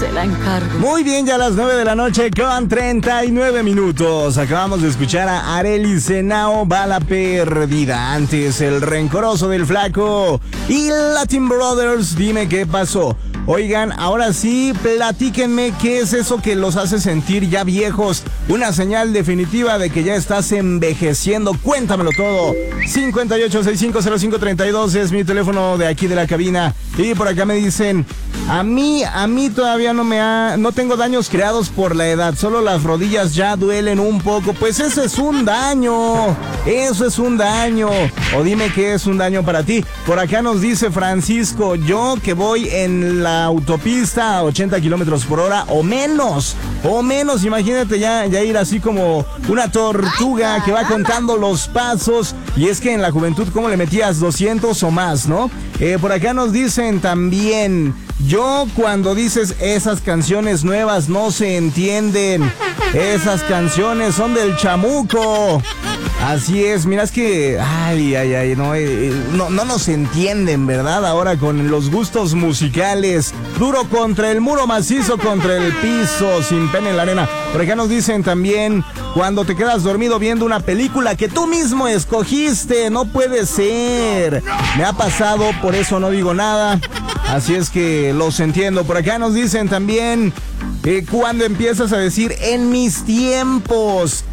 Se la encargo. Muy bien, ya a las 9 de la noche con 39 minutos. Acabamos de escuchar a Arelis Henao, Bala Perdida. Antes, El Rencoroso del Flaco y Latin Brothers, Dime qué pasó. Oigan, ahora sí, platíquenme qué es eso que los hace sentir ya viejos. Una señal definitiva de que ya estás envejeciendo. Cuéntamelo todo. 58650532 es mi teléfono de aquí de la cabina. Y por acá me dicen, a mí todavía no tengo daños creados por la edad. Solo las rodillas ya duelen un poco. Pues eso es un daño. Eso es un daño. O dime qué es un daño para ti. Por acá nos dice Francisco, yo que voy en la autopista a 80 kilómetros por hora o menos, imagínate ya ir así como una tortuga que va contando los pasos. Y es que en la juventud, ¿cómo le metías? 200 o más, ¿no? Por acá nos dicen también, yo cuando dices esas canciones nuevas no se entienden, esas canciones son del chamuco. Así es, mira, es que, no nos entienden, ¿verdad? Ahora con los gustos musicales, duro contra el muro, macizo contra el piso, sin pena en la arena. Por acá nos dicen también, cuando te quedas dormido viendo una película que tú mismo escogiste, no puede ser. Me ha pasado, por eso no digo nada. Así es que los entiendo. Por acá nos dicen también, cuando empiezas a decir, en mis tiempos.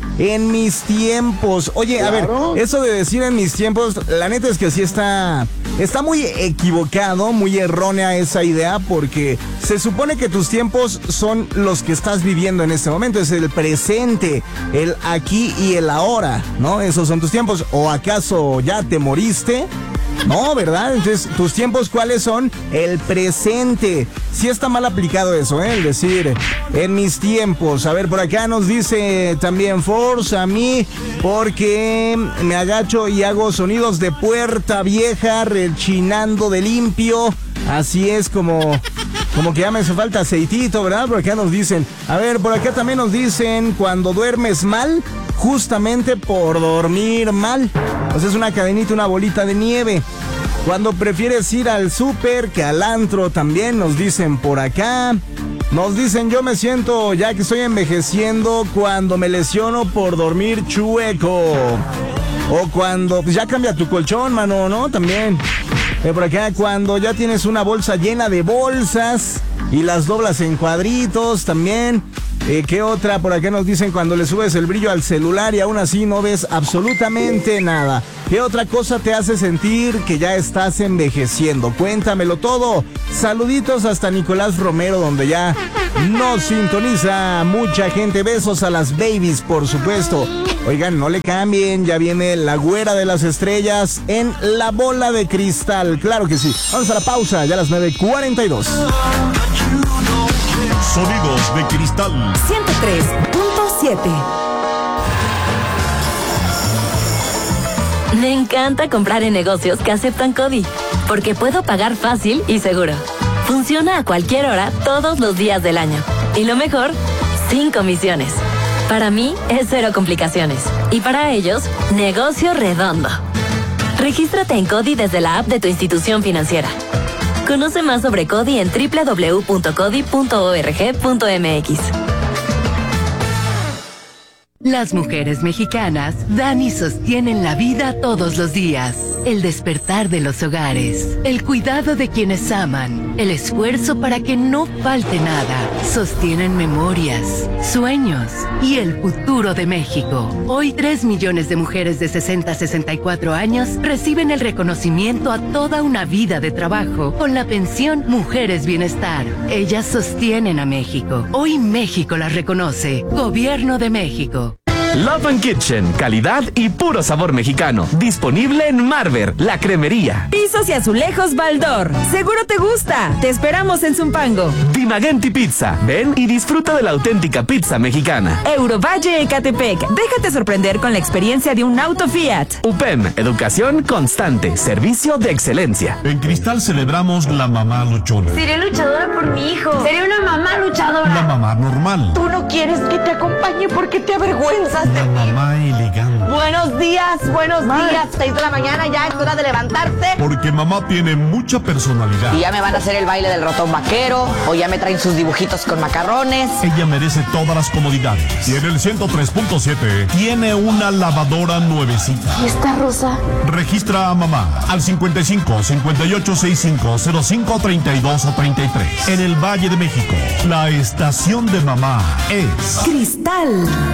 Oye, claro. A ver, eso de decir en mis tiempos, la neta es que sí está muy equivocado, muy errónea esa idea, porque se supone que tus tiempos son los que estás viviendo en este momento, es el presente, el aquí y el ahora, ¿no? Esos son tus tiempos. ¿O acaso ya te moriste? No, ¿verdad? Entonces, ¿tus tiempos cuáles son? El presente. Sí está mal aplicado eso, el decir en mis tiempos. A ver, por acá nos dice también Force, a mí, porque me agacho y hago sonidos de puerta vieja, rechinando de limpio. Así es como que ya me hace falta aceitito, ¿verdad? Por acá nos dicen. A ver, por acá también nos dicen, cuando duermes mal, justamente por dormir mal. O sea, es una cadenita, una bolita de nieve. Cuando prefieres ir al súper que al antro, también nos dicen por acá. Nos dicen, yo me siento, ya que estoy envejeciendo, cuando me lesiono por dormir chueco. O cuando, pues ya cambia tu colchón, mano, ¿no? También. Por acá, cuando ya tienes una bolsa llena de bolsas y las doblas en cuadritos, también. ¿Qué otra? Por acá nos dicen, cuando le subes el brillo al celular y aún así no ves absolutamente nada. ¿Qué otra cosa te hace sentir que ya estás envejeciendo? Cuéntamelo todo. Saluditos hasta Nicolás Romero, donde ya nos sintoniza mucha gente. Besos a las babies, por supuesto. Oigan, no le cambien, ya viene la güera de las estrellas en La Bola de Cristal. Claro que sí. Vamos a la pausa, ya a las 9:42. Sonidos de Cristal 103.7. Me encanta comprar en negocios que aceptan CODI, porque puedo pagar fácil y seguro. Funciona a cualquier hora, todos los días del año. Y lo mejor, sin comisiones. Para mí es cero complicaciones. Y para ellos, negocio redondo. Regístrate en CODI desde la app de tu institución financiera. Conoce más sobre CODI en www.codi.org.mx. Las mujeres mexicanas dan y sostienen la vida todos los días. El despertar de los hogares, el cuidado de quienes aman, el esfuerzo para que no falte nada. Sostienen memorias, sueños y el futuro de México. Hoy 3 millones de mujeres de 60 a 64 años reciben el reconocimiento a toda una vida de trabajo con la pensión Mujeres Bienestar. Ellas sostienen a México. Hoy México las reconoce. Gobierno de México. Love and Kitchen, calidad y puro sabor mexicano. Disponible en Marver, la cremería. Pisos y azulejos Baldor. Seguro te gusta. Te esperamos en Zumpango. Dimagenti Pizza. Ven y disfruta de la auténtica pizza mexicana. Eurovalle Ecatepec. Déjate sorprender con la experiencia de un auto Fiat. UPEM, educación constante, servicio de excelencia. En Cristal celebramos la mamá luchona. Seré luchadora por mi hijo. Seré una mamá mamá luchadora. La mamá normal. Tú no quieres que te acompañe porque te avergüenzas de La mí. mamá elegante. Buenos días, 6 de la mañana, ya es hora de levantarse. Porque mamá tiene mucha personalidad. Y ya me van a hacer el baile del ratón vaquero, o ya me traen sus dibujitos con macarrones. Ella merece todas las comodidades. Y en el 103.7 tiene una lavadora nuevecita. ¿Y esta rosa? Registra a mamá al 55 58 65 05 32 o 33. En el Valle de México, la estación de mamá es Cristal.